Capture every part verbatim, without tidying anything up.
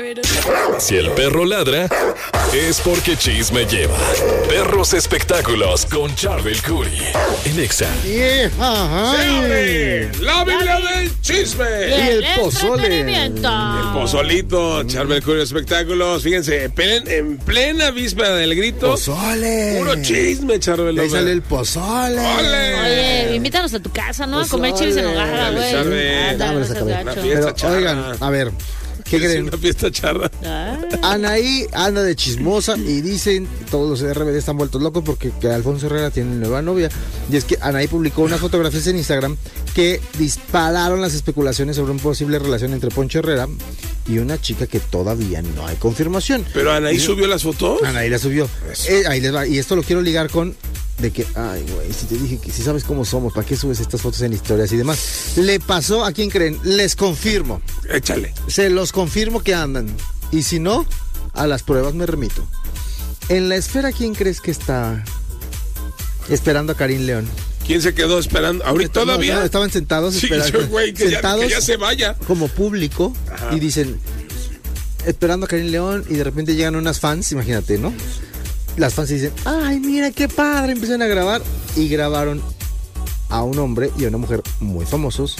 Si el perro ladra, es porque chisme lleva. Perros Espectáculos con Charbel Curry en Exa. Yeah, ¡Se abre la Biblia del chisme! Y el pozole. El pozolito, Charbel Curry Espectáculos. Fíjense, en plena, en plena víspera del grito. Pozole. Puro chisme, Charbel. Ahí sale el pozole. ¡Ole! Oye, invítanos a tu casa, ¿no? A comer chiles en hogar, güey. Charbel. Ándale, no seas Una gacho. fiesta Pero, charra. oigan, a ver, ¿qué Es creen? una fiesta charra. Ah. Anaí anda de chismosa y dicen, todos los R B D están vueltos locos porque que Alfonso Herrera tiene nueva novia. Y es que Anaí publicó unas fotografías en Instagram que dispararon las especulaciones sobre una posible relación entre Poncho Herrera y una chica que todavía no hay confirmación. Pero Anaí subió las fotos. Anaí la subió. Eso. Eh, ahí les va. Y esto lo quiero ligar con de que, ay, güey, si te dije que si sabes cómo somos, ¿para qué subes estas fotos en historias y demás? Le pasó a quien creen, les confirmo. Échale. Se los confirmo que andan. Y si no, a las pruebas me remito. En la esfera, ¿quién crees que está esperando a Karim León? ¿Quién se quedó esperando? ¿Ahorita No, todavía? no, estaban sentados, Sí, esperando, yo, güey, que, ya, sentados que ya se vaya. como público. Ajá. Y dicen, esperando a Karim León, y de repente llegan unas fans, imagínate, ¿no? Las fans dicen, ay, mira qué padre, empiezan a grabar. Y grabaron a un hombre y a una mujer muy famosos.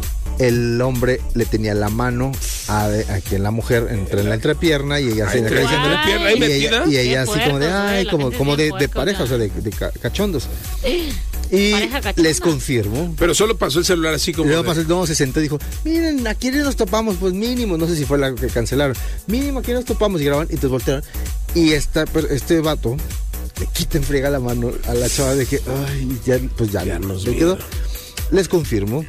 El hombre le tenía la mano a, aquí en la mujer, entre en la entrepierna, y ella Ay, se entre la acariciándole. entrepierna ahí y ella, metida. y ella Qué así como de, puercos, ay, güey, la como, gente como es de, bien de puerca, pareja, ya. o sea, de, de ca- cachondos. Y Pareja cachonda. les confirmo. Pero solo pasó el celular así como. Y luego de- pasó, no, se sentó y dijo, miren, ¿a quiénes nos topamos? Pues mínimo, no sé si fue la que cancelaron. Mínimo, ¿a quiénes nos topamos? Y graban y entonces voltearon. Y esta, per- este vato le quita en friega la mano a la chava de que, ay, ya, pues ya, Ya no, nos se vieron. quedó. Les confirmo.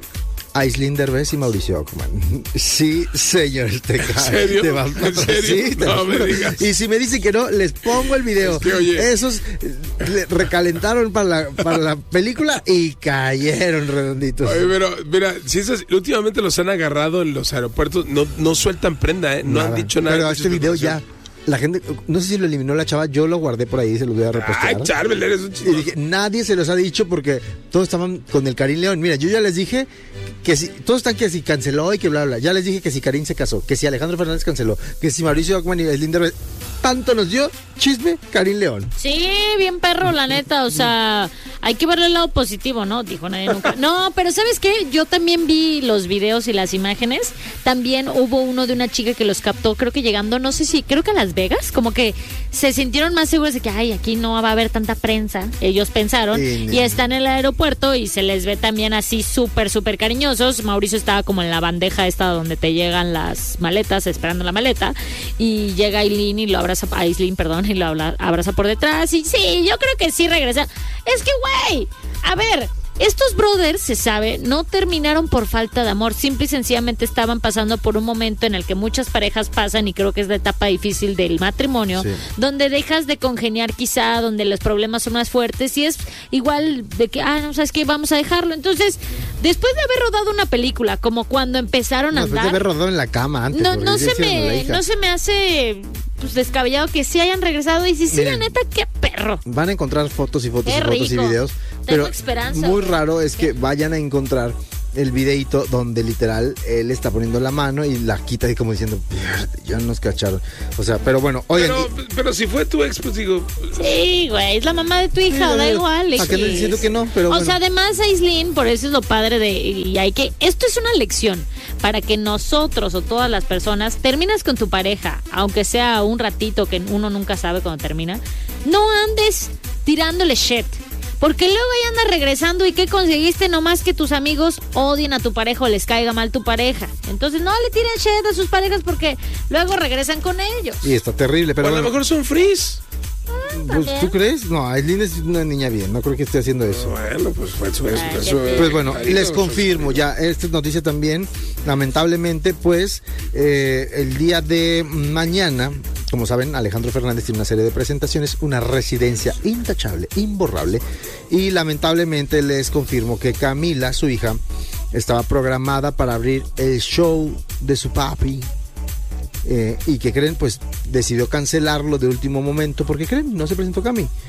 Aislinn Derbez y Mauricio Ockman. Sí, señor. Te ¿En serio? Te va- ¿En serio? Sí, te No lo me juro. digas. Y si me dicen que no, les pongo el video. Es que, oye. Esos eh, le recalentaron para la, para la película y cayeron redonditos. Oye, pero mira, si esas, últimamente los han agarrado en los aeropuertos, no, no sueltan prenda, ¿eh? No Nada. han dicho nada. Pero de este video ya, información. la gente, no sé si lo eliminó la chava, yo lo guardé por ahí, se lo voy a repostear. Ay, Charbel, eres un Y chico. dije, nadie se los ha dicho porque todos estaban con el Karim León. Mira, yo ya les dije que si, todos están que si canceló y que bla, bla, bla. Ya les dije que si Karim se casó, que si Alejandro Fernández canceló, que si Mauricio Ockman y Aislinn Derbez. Tanto nos dio chisme Karim León. Sí, bien perro, la neta, o sea, hay que verle el lado positivo, ¿no? Dijo nadie nunca. No, pero ¿sabes qué? Yo también vi los videos y las imágenes. También hubo uno de una chica que los captó, creo que llegando, no sé si, creo que a Las Vegas, como que se sintieron más seguros de que, ay, aquí no va a haber tanta prensa. Ellos pensaron, Sí, y están en el aeropuerto y se les ve también así súper, súper cariñosos. Mauricio estaba como en la bandeja esta donde te llegan las maletas, esperando la maleta, y llega Aislinn y lo abraza, Aislinn, perdón, y lo habla- abraza por detrás, y sí, yo creo que sí regresa. Es que, güey, a ver, estos brothers, se sabe, no terminaron por falta de amor, simple y sencillamente estaban pasando por un momento en el que muchas parejas pasan, y creo que es la etapa difícil del matrimonio, Sí. donde dejas de congeniar quizá, donde los problemas son más fuertes, y es igual de que, ah, no, ¿sabes qué? Vamos a dejarlo. Entonces, después de haber rodado una película, como cuando empezaron a Después de andar, haber rodado en la cama antes. no, porque no ya se hicieron a la me, hija. no se me hace pues descabellado que sí hayan regresado, y si sí, la Miren. neta, qué perro. Van a encontrar fotos y fotos Qué y fotos rico. y videos. Tengo Pero esperanza, muy güey. raro es que vayan a encontrar el videito donde literal él está poniendo la mano y la quita y como diciendo, ya nos cacharon. O sea, pero bueno, oigan. Pero, pero si fue tu ex, pues digo. Sí, güey, es la mamá de tu hija, Sí, da ya, igual. ¿para qué X. estoy diciendo que no? Pero o bueno. sea, además, Aislinn, por eso es lo padre de, y hay que, esto es una lección para que nosotros o todas las personas, terminas con tu pareja, aunque sea un ratito, que uno nunca sabe cuando termina, no andes tirándole shit. Porque luego ahí anda regresando, y ¿qué conseguiste? Nomás que tus amigos odien a tu pareja o les caiga mal tu pareja. Entonces no le tiren shit a sus parejas porque luego regresan con ellos. Y está terrible, pero o a lo bueno, mejor son frizz. pues, ¿tú crees? No, Aislinn es una niña bien, no creo que esté haciendo eso. Bueno, pues fue su ex. Ay, fue qué su- feo. Pues bueno, Ahí les no, confirmo ya, esta noticia también, lamentablemente, pues eh, el día de mañana, como saben, Alejandro Fernández tiene una serie de presentaciones, una residencia intachable, imborrable, y lamentablemente les confirmo que Camila, su hija, estaba programada para abrir el show de su papi. Eh, y que creen, pues decidió cancelarlo de último momento porque creen, no se presentó Cami.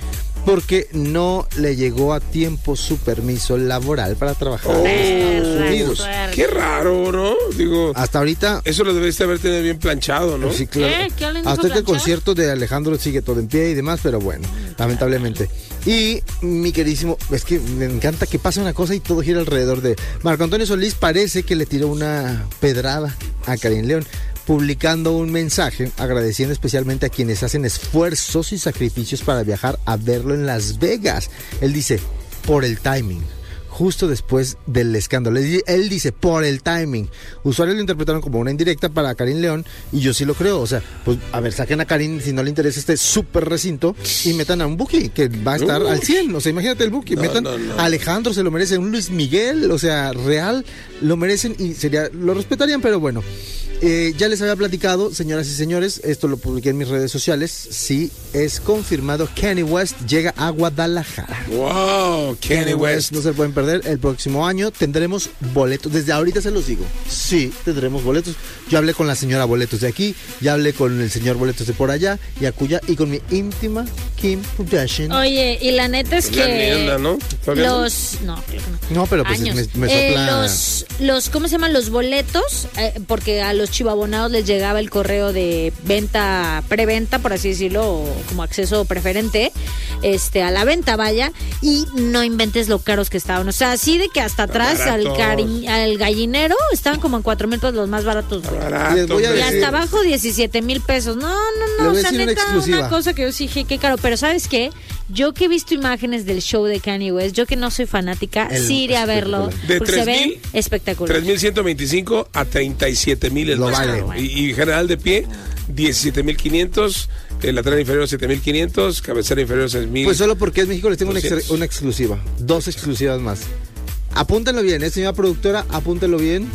porque no le llegó a tiempo su permiso laboral para trabajar en Estados Unidos. Qué raro, ¿no? Digo, Hasta ahorita... eso lo debiste haber tenido bien planchado, ¿no? Sí, claro. ¿Qué? ¿Qué hablan de Hasta que el planchar? concierto de Alejandro sigue todo en pie y demás, pero bueno, lamentablemente. Y mi queridísimo, es que me encanta que pase una cosa y todo gira alrededor de Marco Antonio Solís. Parece que le tiró una pedrada a Karim León, publicando un mensaje agradeciendo especialmente a quienes hacen esfuerzos y sacrificios para viajar a verlo en Las Vegas. Él dice, por el timing. Justo después del escándalo. Él dice, por el timing. Usuarios lo interpretaron como una indirecta para Karim León, y yo sí lo creo. O sea, pues, a ver, saquen a Karim si no le interesa este súper recinto y metan a un Buki, que va a estar Uf. al cien. O sea, imagínate el Buki. No, metan no, no. a Alejandro, se lo merece. Un Luis Miguel, o sea, real, lo merecen y sería, lo respetarían, pero bueno. Eh, ya les había platicado, señoras y señores, esto lo publiqué en mis redes sociales. Sí, es confirmado, Kanye West llega a Guadalajara. Wow, Kanye West. No se pueden perder. El próximo año tendremos boletos. Desde ahorita se los digo. Sí, tendremos boletos. Yo hablé con la señora Boletos de aquí, ya hablé con el señor Boletos de por allá y acuya, y con mi íntima Kim Kardashian. Oye, y la neta es Es una que leyenda, ¿no? ¿Todavía no? los no, claro que no. No, pero pues Años. me, me Eh, sopla. los, los, ¿cómo se llaman? Los boletos, eh, porque a los chivabonados les llegaba el correo de venta, preventa, por así decirlo, o como acceso preferente, este, a la venta, vaya, y no inventes lo caros que estaban. O sea, así de que hasta atrás al, Baratos. cari- al gallinero estaban como en cuatro mil pesos los más baratos, güey. Barato, Les voy a hombre. Y decir- hasta abajo diecisiete mil pesos. No, no, Le no. voy O a sea, decir una neta, exclusiva. una cosa que yo sí dije, qué caro. Pero ¿sabes qué? Yo que he visto imágenes del show de Kanye West, yo que no soy fanática, El- sí iré a verlo. De Porque se tres ve mil, espectacular. tres mil ciento veinticinco a treinta y siete mil el Lo más vale. caro. Y, y general de pie, diecisiete mil quinientos, el lateral inferior siete mil quinientos, cabecera inferior seis mil. Pues solo porque es México les tengo una, ex- doscientos. una exclusiva. Dos exclusivas más. Apúntenlo bien, ¿eh, señora productora? Apúntenlo bien.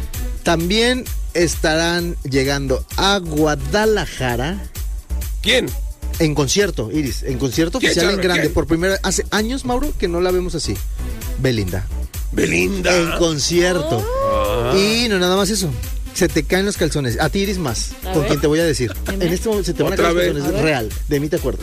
También estarán llegando a Guadalajara ¿Quién? en concierto, Iris. En concierto ¿Qué, oficial en Charbel? grande. ¿Qué? Por primera vez. Hace años, Mauro, que no la vemos así. Belinda. Belinda. En concierto. Ah. Y no nada más eso. Se te caen los calzones. A ti, Iris, más. A Con ver. quien te voy a decir. Dime. En este momento se te van a Otra caer los vez. calzones. A ver. Real. De mí te acuerdas.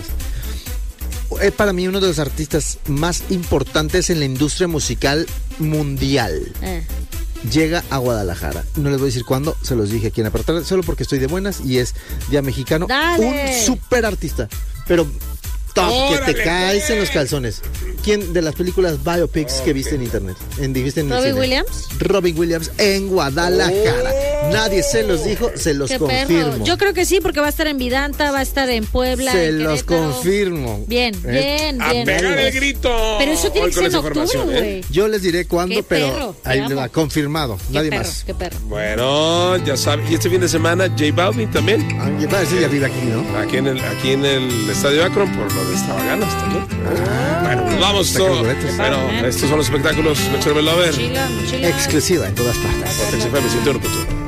Es para mí uno de los artistas más importantes en la industria musical mundial. Eh. Llega a Guadalajara. No les voy a decir cuándo, se los dije aquí en Apartar, solo porque estoy de buenas y es Día Mexicano. Dale. Un super artista. Pero top, que te Órale, caes en los pues. calzones. ¿Quién de las películas biopics que viste en internet? En, viste en el ¿Robin cine? Williams? Robin Williams en Guadalajara. Nadie se los dijo, se los Qué confirmo. perro. Yo creo que sí, porque va a estar en Vidanta, va a estar en Puebla. Se en los Querétaro. confirmo. Bien, ¿Eh? bien, A bien. pegar el grito. Pero eso tiene Hoy que con ser en esa octubre, información, ¿eh? güey. Yo les diré cuándo, Qué pero perro, te ahí amo. le va, confirmado. Qué Nadie perro, más. qué perro. Bueno, ya saben. Y este fin de semana, J Balvin también. Aunque parece de arriba aquí, ¿no? Aquí en el, aquí en el Estadio Akron por lo de Extravaganzas también. Bueno, pues vamos. Saca los todo- boletos. Bueno, estos son los espectáculos. Me Lover. Mochila, mochila. Exclusiva en todas partes. Protection F M ciento uno punto uno.